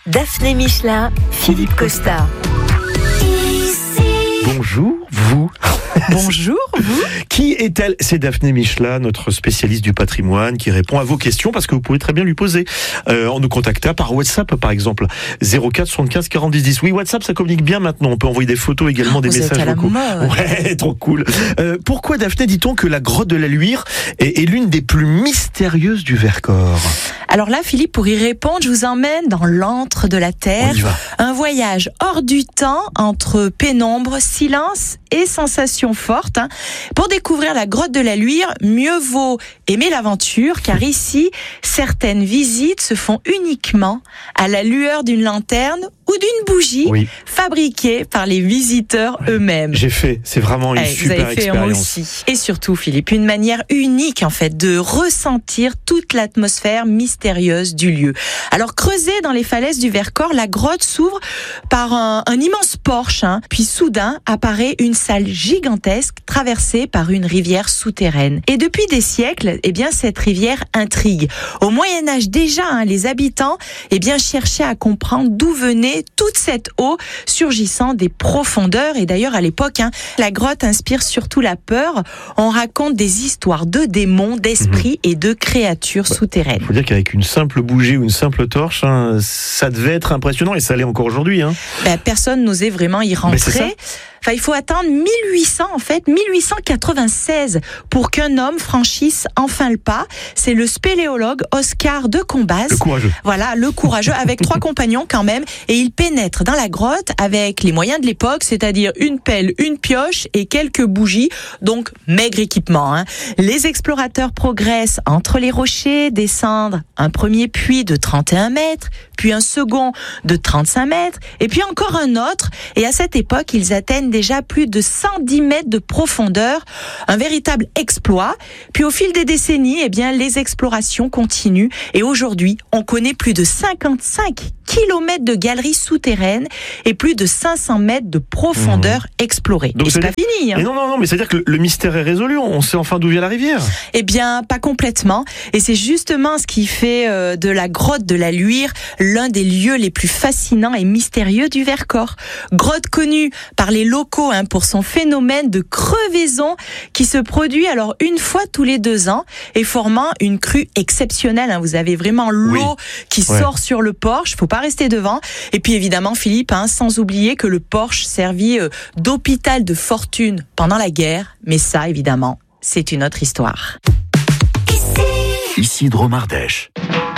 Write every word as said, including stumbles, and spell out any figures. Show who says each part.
Speaker 1: Daphné Michelin, Philippe Costa.
Speaker 2: Bonjour, vous.
Speaker 3: Bonjour, vous.
Speaker 2: Qui est-elle ? C'est Daphné Michelin, notre spécialiste du patrimoine, qui répond à vos questions parce que vous pouvez très bien lui poser euh, en nous contactant par WhatsApp, par exemple. zéro quatre soixante-quinze quarante-dix dix. Oui, WhatsApp, ça communique bien maintenant. On peut envoyer des photos également, oh, des
Speaker 3: vous
Speaker 2: messages
Speaker 3: êtes à la
Speaker 2: vocaux.
Speaker 3: mode.
Speaker 2: Ouais, trop cool. Euh, pourquoi, Daphné, dit-on que la grotte de la Luire est, est l'une des plus mystérieuses du Vercors ?
Speaker 3: Alors là, Philippe, pour y répondre, je vous emmène dans l'antre de la Terre.
Speaker 2: On y va.
Speaker 3: Un voyage hors du temps entre pénombre, silence et sensations fortes. Hein. Pour découvrir la grotte de la Luire, mieux vaut aimer l'aventure, car ici, certaines visites se font uniquement à la lueur d'une lanterne ou d'une bougie,
Speaker 2: Oui.
Speaker 3: fabriquée par les visiteurs eux-mêmes.
Speaker 2: J'ai fait, c'est vraiment une
Speaker 3: Eh,
Speaker 2: super
Speaker 3: vous avez fait moi
Speaker 2: expérience.
Speaker 3: aussi. Et surtout, Philippe, une manière unique en fait de ressentir toute l'atmosphère mystérieuse du lieu. Alors, creusée dans les falaises du Vercors, la grotte s'ouvre par un, un immense porche. Hein. Puis soudain apparaît une salle gigantesque traversée par une rivière souterraine. Et depuis des siècles, eh bien cette rivière intrigue. Au Moyen Âge déjà, hein, les habitants eh bien cherchaient à comprendre d'où venait toute cette eau surgissant des profondeurs. Et d'ailleurs, à l'époque, hein, la grotte inspire surtout la peur. On raconte des histoires de démons, d'esprits mmh. et de créatures bah, souterraines.
Speaker 2: Il faut dire qu'avec une simple bougie ou une simple torche, hein, ça devait être impressionnant et ça l'est encore aujourd'hui. Hein.
Speaker 3: Ben, personne n'osait vraiment y rentrer. Enfin, il faut attendre mille huit cents, en fait, mille huit cent quatre-vingt-seize pour qu'un homme franchisse enfin le pas. C'est le spéléologue Oscar de Combaz.
Speaker 2: Le courageux.
Speaker 3: Voilà, le courageux, avec trois compagnons quand même. Et il pénètre dans la grotte avec les moyens de l'époque, c'est-à-dire une pelle, une pioche et quelques bougies. Donc, maigre équipement. Hein. Les explorateurs progressent entre les rochers, descendent un premier puits de trente et un mètres, puis un second de trente-cinq mètres, et puis encore un autre. Et à cette époque, ils atteignent déjà plus de cent dix mètres de profondeur, un véritable exploit. Puis au fil des décennies, eh bien, les explorations continuent et aujourd'hui, on connaît plus de cinquante-cinq kilomètres de galeries souterraines et plus de cinq cents mètres de profondeur mmh. explorée.
Speaker 2: Donc
Speaker 3: et c'est pas fini. Hein.
Speaker 2: Mais non, non, non, mais c'est-à-dire que le mystère est résolu. On sait enfin d'où vient la rivière.
Speaker 3: Eh bien, pas complètement. Et c'est justement ce qui fait euh, de la grotte de la Luire l'un des lieux les plus fascinants et mystérieux du Vercors. Grotte connue par les locaux hein, pour son phénomène de crevaison qui se produit alors une fois tous les deux ans et formant une crue exceptionnelle. Hein. Vous avez vraiment l'eau oui. qui ouais. sort sur le porche. Faut pas rester devant. Et puis évidemment, Philippe, hein, sans oublier que le porche servit euh, d'hôpital de fortune pendant la guerre. Mais ça, évidemment, c'est une autre histoire.
Speaker 4: Ici Dromardèche.